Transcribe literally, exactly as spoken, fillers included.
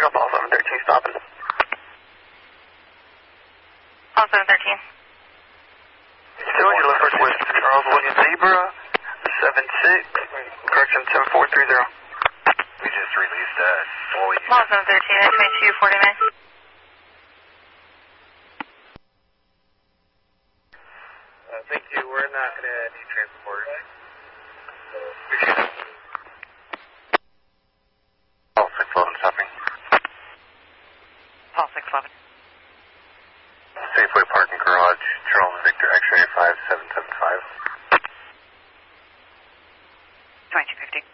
pick up all seven thirteen stopping. All seven thirteen. two hundred left West Charles William Zebra, seven six, correction seven four three zero. We just released that. All seven thirteen, I twenty-two forty-nine. Uh, thank you, we're not going to need transport. All six eleven stopping. All six eleven. Safeway Parking Garage, Charles Victor X-ray five seven seven five. twenty-two fifty.